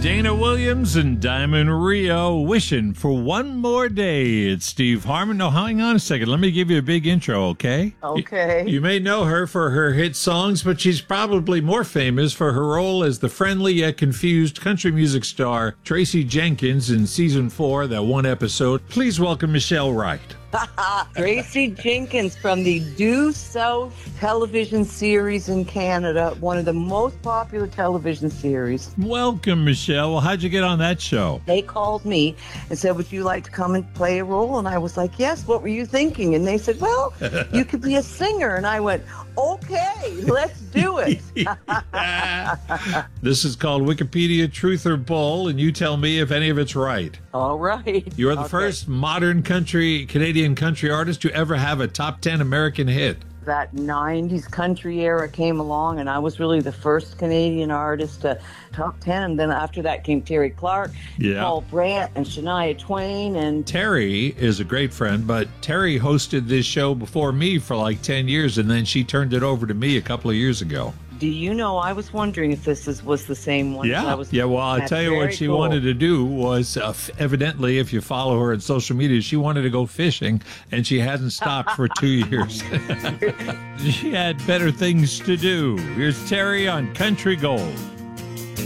Dana Williams and Diamond Rio wishing for one more day. It's Steve Harmon. No, hang on a second. Let me give you a big intro, okay? Okay. You may know her for her hit songs, but she's probably more famous for her role as the friendly yet confused country music star Tracy Jenkins in season 4, that one episode. Please welcome Michelle Wright. Tracy Jenkins from the Due South television series in Canada, one of the most popular television series. Welcome, Michelle. Well, how'd you get on that show? They called me and said, would you like to come and play a role? And I was like, yes, what were you thinking? And they said, well, you could be a singer. And I went, okay, let's do it. This is called Wikipedia Truth or Bull, and you tell me if any of it's right. All right. You're the first modern Canadian country artist to ever have a top 10 American hit. That 90s country era came along, and I was really the first Canadian artist to top 10. And then after that came Terry Clark, Paul Brandt, and Shania Twain. And Terry is a great friend, but Terry hosted this show before me for like 10 years, and then she turned it over to me a couple of years ago. Do you know, I was wondering if this was the same one. Yeah, well, I'll tell you what she wanted to do was, evidently, if you follow her on social media, she wanted to go fishing, and she hasn't stopped for 2 years. She had better things to do. Here's Terry on Country Gold.